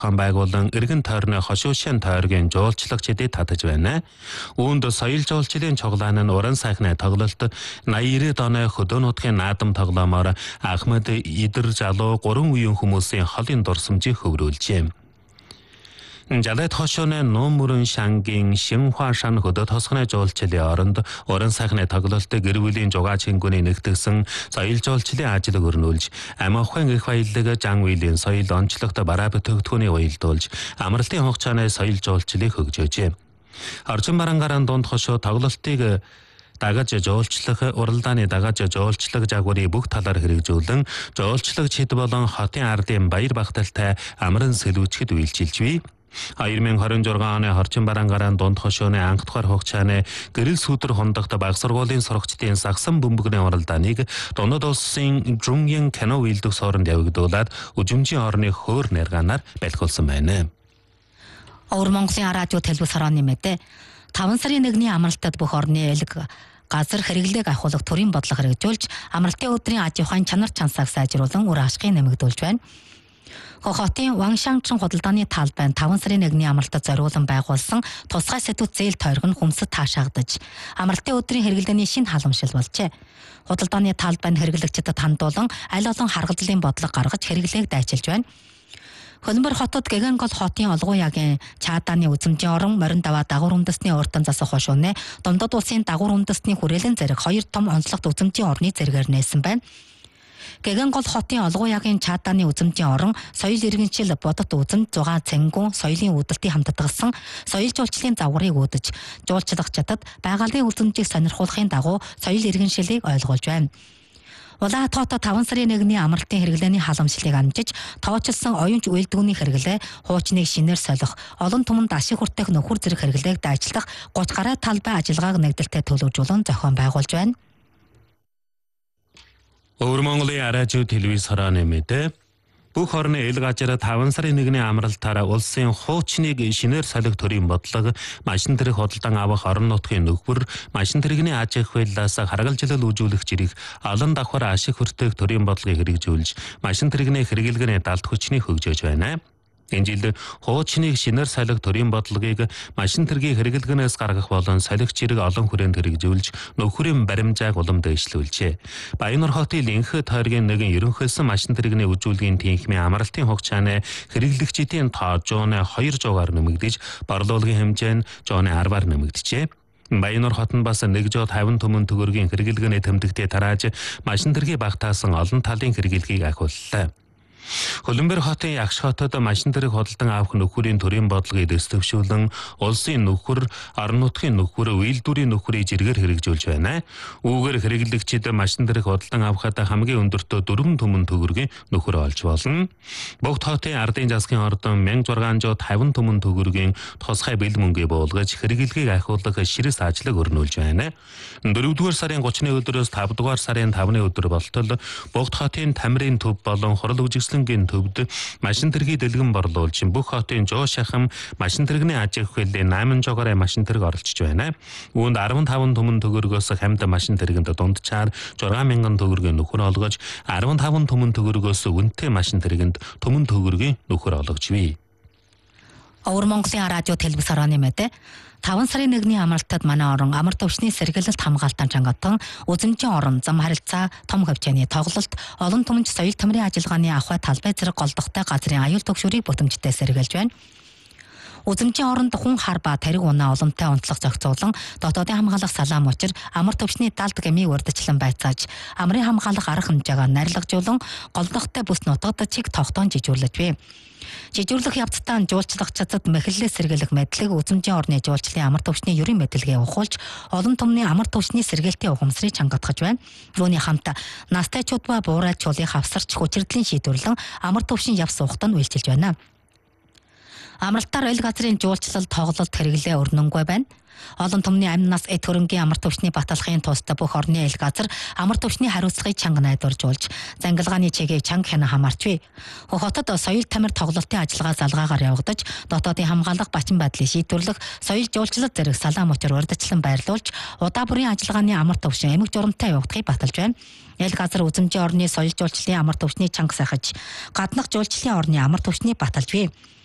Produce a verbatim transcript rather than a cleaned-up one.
байгуулан эргэн тойрны хошуушин тойргийн жуулчлагчдыг татаж байна. Үүнд соёл жуулчлалын цуглаан нь уран сайхны тоглолт наяр оны хөдөө нутгийн наадам тоглоомоор Ахмад Идэр залуу гурван үеийн хүмүүсийн холын дурсамжийг хөврүүлжээ. Жалайт хошууны Нөмөрөн шангийн Шинхуашан хөдөө тосгоны жуулчлалын оронд уран сайхны тоглолтыг гэр бүлийн жугаа чингүний нэгтгэсэн соёл жуулчлалын ажил өрнүүлж, амиахын их баялаг Жан Уилийн соёл онцлогт бараа бүтээгдэхүүний уялдуулж, амралтын хугацааны соёл жуулчлалыг хөгжөөжээ. Орчин барангаран дунд хошуу тоглолтыг дагаж жуулчлах уралдааны дагаж жуулчлаг жагварыг бүх талаар хэрэгжүүлэн жуулчлагчид болон хотын ардын баяр багталтай амран сэлүүчгэд үйлчилж бий. две тысячи двадцать шесть оны Орчин барангаран дунд хошууны анх дахь хугацааны гэрэл сүдэр хондогт баг сургуулийн сурагчдын сагсан бөмбөгний уралдааныг Дундад улсын Жунгийн кино үйлдэх сооронд явагдуулаад үжимжийн орны хөөр нэрганаар бэлгүүлсэн байна. Өвөр Монголын радио телевиз хорооны мэдээ таван сарын нэгний амралтад бүх орны элэг газар хэрэглээг ахуулах төрийн бодлого хэрэгжүүлж амралтын өдрийн аж ахуйн чанар чансааг сайжруулан үр ашгийг нэмэгдүүлж байна. Хотын Ваншангчин худалдааны талбайн таван сарын нэгний амралтад зориулан байгуулсан тусгай сэдвүүд зээл тойрог нь хүмсэд таашаагдаж амралтын өдрийн хэрэглээний шинэ халамжил болжээ. Худалдааны талбайд хэрэглэгчдэд хандуулан аль олон харгалзлын бодлого гаргаж хэрэглээг дайчилж байна. Хөлбөр хотод Гэгангол хотын олгоо ягийн Чаадааны үзмжийн орон морин даваа дагуур үндэсний уртан засах хошууны Дундад улсын дагуур үндэсний хүрээлэн зэрэг хоёр том онцлогт үзмжийн орны зэрэгээр нээсэн байна. Гэгангол хотын олгоо ягийн Чаадааны үзмжийн орон соёл иргэншил бодот үзэм зугаа цэнгүүн соёлын үүдэлтийг хамтдагсан соёл жуулчлалын загварыг үүдэж жуулчлагчдад байгалийн үзмжийг сонирхуулахын дагуу соёл иргэншилийг ойлгуулж байна. Улаан хотод таван сарын нэгний амралтын хэрэглээний халамжлалыг амжиж тоочилсан оюунч үйлдвэрийн хэрэглээ хуучныг шинээр солих олон түмэнд ашиг хүртэх нөхөр зэрэг хэрэглээг дайчлах гуч гаруй талбай ажиллагааг нэгдэлтэй төлөвлөжүүлэн зохион байгуулж байна. Өвөр Монголын радио телевиз хорооны мэдээ бүх орны эл газар таван сарын нэгний амралтаараа улсын хуучныг шинээр солих төрийн бодлого машин тэрэг худалдан авах орон нутгийн нөхөр машин тэрэгний аж ахуйлаас харгалзал үзүүлэх зэрэг олон давхар ашиг хүртэх төрийн бодлогыг хэрэгжүүлж машин тэрэгний хэрэглэгээний далд хүчнийг хөгжөөж байна. Энэ жил хуучныг шинээр солих төрийн бодлогыг машин тэргийн хэрэглэгнээс гаргах болон солих зэрэг олон хүрээнд хэрэгжүүлж нөхрийн баримжааг улам дэвшлүүлжээ. Баяннор хотын Линх тойргийн нэгэн ерөнхийдсөн машин тэрэгний үзүүлгийн тэнхимийн амралтын хугацааны хэрэглэгчдийн тоо жууны хоёр жуугаар нэмэгдэж борлуулгын хэмжээ нь жууны арваар нэмэгдэжээ. Баяннор хотод бас нэг жоо тавин түмэн төгрөгийн хэрэглэгээний тэмдэгтээ тарааж машин тэргийг багтаасан олон талын хэрэглэгийг ахиуллаа. Хөлбөр хотын Ягш хотод машин тэрэг худалдан авах нөхөрийн төрийн бодлогыг дэвшүүлэн улсын нөхөр, орон нутгийн нөхөр, үйлдвэрийн нөхрийг зэргээр хэрэгжүүлж байна. Үүгээр хэрэглэгчид машин тэрэг худалдан авахад хамгийн өндөртөө дөрвөн түмэн төгрөгийн нөхөр олж болно. Богд хотын ардын засгийн ордон мянга зургаан тавин түмэн төгрөгийн тусгай бэл мөнгө буулгаж хэрэглэгийг ахиулах ширээс ажлыг өрнүүлж байна. дөрөвдүгээр сарын гуравны өдрөөс тавдугаар сарын тавны өдөр болтол Богд хотын Тамирын төв болон Хурал үжигсэлэнгийн төвд машин тэргийг дэлгэн борлуулж бүх хотын жоо шахам машин тэрэгний аж ахуйлын восемь жогоор машин тэрэг оролцож байна. Үүнд арван таван түмэн төгрөгөөс хамт машин тэрэгэнд дундчаар шесть мянган төгрөгийн нөхөр олгож арван таван түмэн төгрөгөөс үнэтэй машин тэрэгэнд түмэн төгрөгийн нөхөр олгож бий. Өвөр Монголын радио телевиз хорооны мэдээ таван сарын нэгний амралтад манай орон амар төвчний сэргэлэлт хамгаалтан чангатан үзмжийн орон зам харилцаа том хөвчөөний тоглолт олон түмэнч соёл төмрийн ажиллагааны ахуй талбай зэрэг голдохтой газрын аюул төгшөрийг бүтэмжтэй сэргэлж байна. Үзмжийн оронд хүн хар ба тариг унаа олонтой онцлог зохицуулан дотоодын хамгаалах салаам учир амар төвчний далд гэмийг урдчлан байцааж амрын хамгаалах арга хэмжээгээ нарилгажуулан голдохтой бүс нутагт чиг тогтоон жижүүрлэж бий. Жижүүрлэх явцдаа жуулчлагчдад мэхлэлээ сэргийлэх мэдлэг үзмжийн орны жуулчлалын амар төвчний ерөн мэдлэгээ ухуулж олон түмний амар төвчний сэргээлтийн ухамсарыг чангатгаж байна. Үүний хамт настайчууд ба буурайчуулыг хавсарч хүчирдлийн шийдвэрлэн амар төвчний явц сухад нь үйлчилж байна. Амралтаар эл газрын жуулчлал тоглолт хэрэглээ өрнөнгөө байна. Олон түмний амнаас эд хөрөнгийн амар төвчний баталгын тусад бүх орны эл газар амар төвчний хариуцлагыг чанга найдваржуулж зангилгааны чигийг чанга хяна хамаарч бий. Хотод соёл тамир тоглолтын ажиллагаа залгаагаар явагдаж дотоодын хамгаалах бачин байдлыг шийдвэрлэх соёл жуулчлал зэрэг салаам учир урьдчилан байрлуулж удаа бүрийн ажиллагааны амар төвшин эмэг журамтай явагдахыг баталж байна. Эл газар үзмжийн орны соёл жуулчлалын амар төвчний чанга сайхаж гаднах жуулчлалын орны амар төвчний баталж бий.